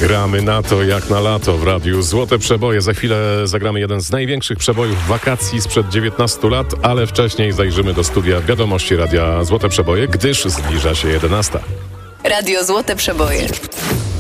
Gramy na to jak na lato w radiu Złote Przeboje. Za chwilę zagramy jeden z największych przebojów wakacji sprzed 19 lat, ale wcześniej zajrzymy do studia wiadomości radia Złote Przeboje, gdyż zbliża się 11. Radio Złote Przeboje.